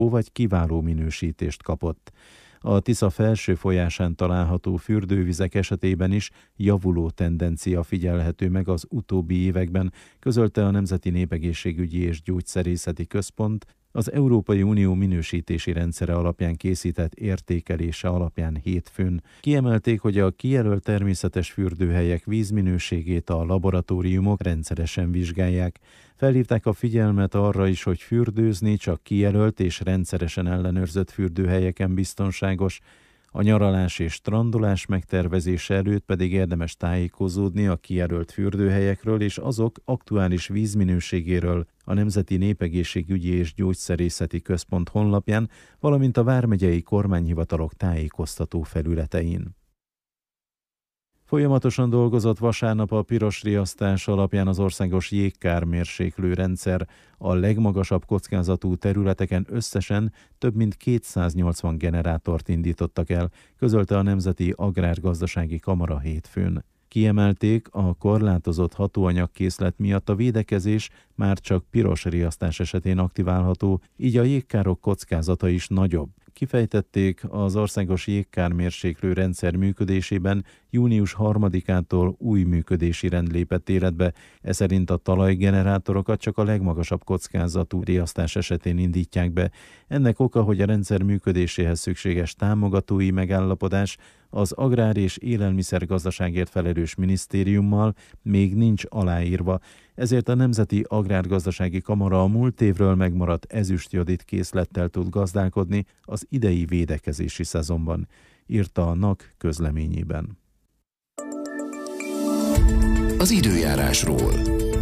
vagy kiváló minősítést kapott. A Tisza felső folyásán található fürdővizek esetében is javuló tendencia figyelhető meg az utóbbi években, közölte a Nemzeti Népegészségügyi és Gyógyszerészeti Központ az Európai Unió minősítési rendszere alapján készített értékelése alapján hétfőn. Kiemelték, hogy a kijelölt természetes fürdőhelyek vízminőségét a laboratóriumok rendszeresen vizsgálják. Felhívták a figyelmet arra is, hogy fürdőzni csak kijelölt és rendszeresen ellenőrzött fürdőhelyeken biztonságos, a nyaralás és strandolás megtervezése előtt pedig érdemes tájékozódni a kijelölt fürdőhelyekről és azok aktuális vízminőségéről a Nemzeti Népegészségügyi és Gyógyszerészeti Központ honlapján, valamint a vármegyei kormányhivatalok tájékoztató felületein. Folyamatosan dolgozott vasárnap a piros riasztás alapján az országos jégkármérséklő rendszer. A legmagasabb kockázatú területeken összesen több mint 280 generátort indítottak el, közölte a Nemzeti Agrárgazdasági Kamara hétfőn. Kiemelték, a korlátozott hatóanyagkészlet miatt a védekezés már csak piros riasztás esetén aktiválható, így a jégkárok kockázata is nagyobb. Kifejtették, az országos jégkármérséklő rendszer működésében június 3-ától új működési rend lépett életbe, ez szerint a talajgenerátorokat csak a legmagasabb kockázatú riasztás esetén indítják be. Ennek oka, hogy a rendszer működéséhez szükséges támogatói megállapodás az Agrár- és Élelmiszergazdaságért felelős minisztériummal még nincs aláírva, ezért a Nemzeti Agrárgazdasági Kamara a múlt évről megmaradt ezüstjodit készlettel tud gazdálkodni az idei védekezési szezonban, írta a NAK közleményében. Az időjárásról.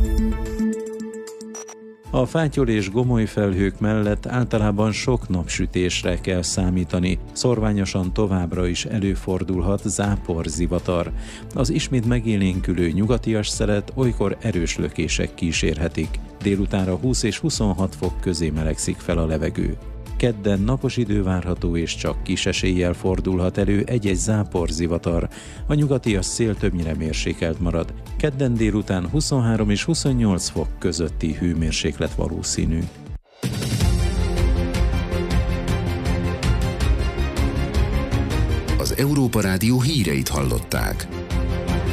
A fátyol és gomoly felhők mellett általában sok napsütésre kell számítani. Szorványosan továbbra is előfordulhat záporzivatar. Az ismét megélénkülő nyugatias szelet olykor erős lökések kísérhetik. Délutánra 20 és 26 fok közé melegszik fel a levegő. Kedden napos idő várható és csak kis eséllyel fordulhat elő egy-egy záporzivatar. A nyugatias szél többnyire mérsékelt marad. Kedden délután 23 és 28 fok közötti hőmérséklet valószínű. Az Európa Rádió híreit hallották.